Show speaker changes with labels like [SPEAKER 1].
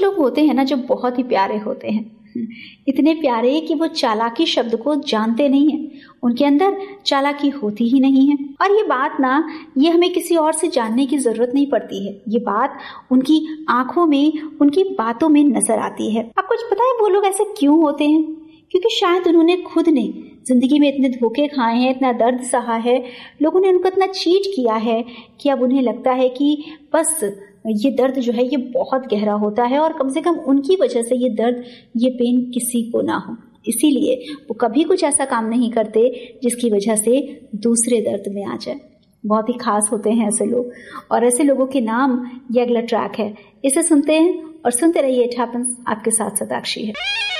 [SPEAKER 1] लोग होते हैं ना जो बहुत ही प्यारे होते हैं, इतने प्यारे कि वो चालाकी शब्द को जानते नहीं हैं, उनके अंदर चालाकी होती ही नहीं है। और ये बात ना, ये हमें किसी और से जानने की जरूरत नहीं पड़ती है, ये बात उनकी आंखों में, उनकी बातों में नजर आती है। अब कुछ पता है वो लोग ऐसे क्यों होते हैं? क्योंकि शायद उन्होंने खुद ने जिंदगी में इतने धोखे खाए हैं, इतना दर्द सहा है, लोगों ने उनको इतना चीट किया है कि अब उन्हें लगता है कि बस ये दर्द जो है ये बहुत गहरा होता है और कम से कम उनकी वजह से ये दर्द, ये पेन किसी को ना हो। इसीलिए वो कभी कुछ ऐसा काम नहीं करते जिसकी वजह से दूसरे दर्द में आ जाए। बहुत ही खास होते हैं ऐसे लोग, और ऐसे लोगों के नाम ये अगला ट्रैक है, इसे सुनते हैं और सुनते रहिए। इट हैपेंस आपके साथ सताक्षी है।